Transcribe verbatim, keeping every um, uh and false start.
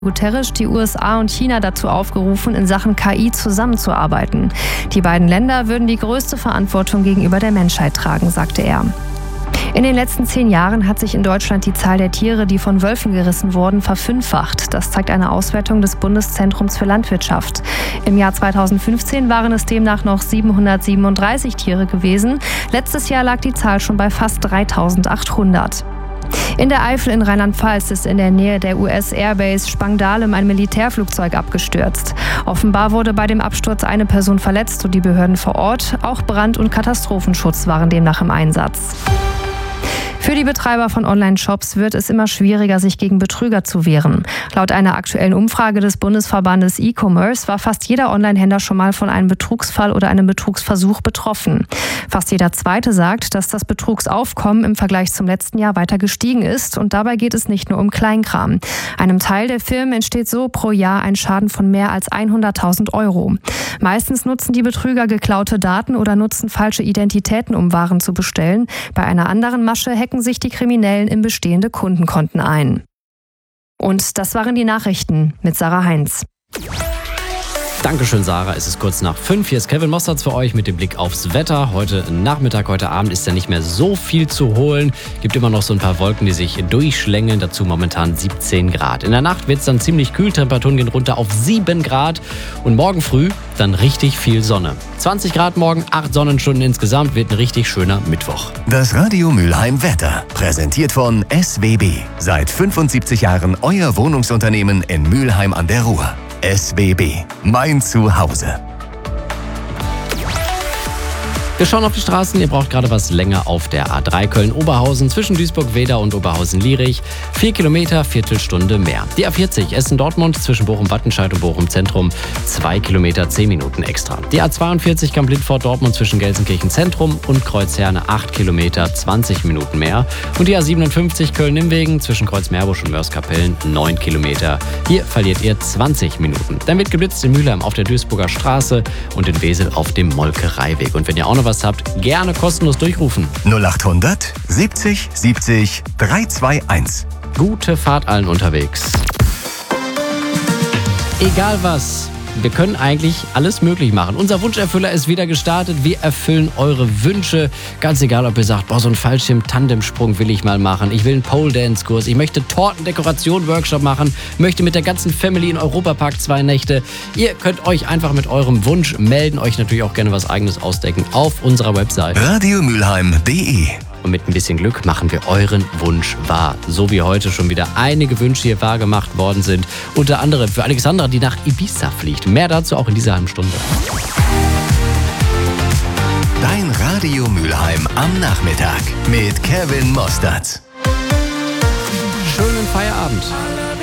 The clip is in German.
Guterres die U S A und China dazu aufgerufen, in Sachen K I zusammenzuarbeiten. Die beiden Länder würden die größte Verantwortung gegenüber der Menschheit tragen, sagte er. In den letzten zehn Jahren hat sich in Deutschland die Zahl der Tiere, die von Wölfen gerissen wurden, verfünffacht. Das zeigt eine Auswertung des Bundeszentrums für Landwirtschaft. Im Jahr zweitausendfünfzehn waren es demnach noch siebenhundertsiebenunddreißig Tiere gewesen. Letztes Jahr lag die Zahl schon bei fast dreitausendachthundert. In der Eifel in Rheinland-Pfalz ist in der Nähe der U S-Airbase Spangdahlem ein Militärflugzeug abgestürzt. Offenbar wurde bei dem Absturz eine Person verletzt und die Behörden vor Ort, auch Brand- und Katastrophenschutz waren demnach im Einsatz. Für die Betreiber von Online-Shops wird es immer schwieriger, sich gegen Betrüger zu wehren. Laut einer aktuellen Umfrage des Bundesverbandes E-Commerce war fast jeder Online-Händler schon mal von einem Betrugsfall oder einem Betrugsversuch betroffen. Fast jeder Zweite sagt, dass das Betrugsaufkommen im Vergleich zum letzten Jahr weiter gestiegen ist. Und dabei geht es nicht nur um Kleinkram. Einem Teil der Firmen entsteht so pro Jahr ein Schaden von mehr als hunderttausend Euro. Meistens nutzen die Betrüger geklaute Daten oder nutzen falsche Identitäten, um Waren zu bestellen. Bei einer anderen Masche hacken sich die Kriminellen in bestehende Kundenkonten ein. Und das waren die Nachrichten mit Sarah Heinz. Dankeschön, Sarah. Es ist kurz nach fünf. Hier ist Kevin Mossertz für euch mit dem Blick aufs Wetter. Heute Nachmittag, heute Abend ist ja nicht mehr so viel zu holen. Gibt immer noch so ein paar Wolken, die sich durchschlängeln. Dazu momentan siebzehn Grad. In der Nacht wird es dann ziemlich kühl. Temperaturen gehen runter auf sieben Grad. Und morgen früh dann richtig viel Sonne. zwanzig Grad morgen, acht Sonnenstunden insgesamt. Wird ein richtig schöner Mittwoch. Das Radio Mülheim Wetter. Präsentiert von S W B. Seit fünfundsiebzig Jahren euer Wohnungsunternehmen in Mülheim an der Ruhr. S W B. Mein Zuhause. Wir schauen auf die Straßen. Ihr braucht gerade was länger auf der A drei Köln-Oberhausen zwischen Duisburg-Wedau und Oberhausen-Lierich. Vier Kilometer, Viertelstunde mehr. Die A vierzig Essen-Dortmund zwischen Bochum-Wattenscheid und Bochum-Zentrum. Zwei Kilometer, zehn Minuten extra. Die A zweiundvierzig Kamp-Lindfort-Dortmund zwischen Gelsenkirchen-Zentrum und Kreuzherne. Acht Kilometer, zwanzig Minuten mehr. Und die A siebenundfünfzig Köln-Nimmwegen zwischen Kreuzmeerbusch und Mörs-Kapellen. Neun Kilometer. Hier verliert ihr zwanzig Minuten. Dann wird geblitzt in Mülheim auf der Duisburger Straße und in Wesel auf dem Molkereiweg. Und wenn ihr auch noch was habt, gerne kostenlos durchrufen. null achthundert siebzig siebzig dreihundertzweiundzwanzig. Gute Fahrt allen unterwegs. Egal was, wir können eigentlich alles möglich machen. Unser Wunscherfüller ist wieder gestartet. Wir erfüllen eure Wünsche. Ganz egal, ob ihr sagt, boah, so einen Fallschirm-Tandemsprung will ich mal machen. Ich will einen Pole-Dance-Kurs. Ich möchte Tortendekoration-Workshop machen. Möchte mit der ganzen Family in Europapark zwei Nächte. Ihr könnt euch einfach mit eurem Wunsch melden. Euch natürlich auch gerne was Eigenes ausdenken auf unserer Website. radio mülheim punkt de. Und mit ein bisschen Glück machen wir euren Wunsch wahr. So wie heute schon wieder einige Wünsche hier wahr gemacht worden sind. Unter anderem für Alexandra, die nach Ibiza fliegt. Mehr dazu auch in dieser halben Stunde. Dein Radio Mülheim am Nachmittag mit Kevin Mossertz. Schönen Feierabend.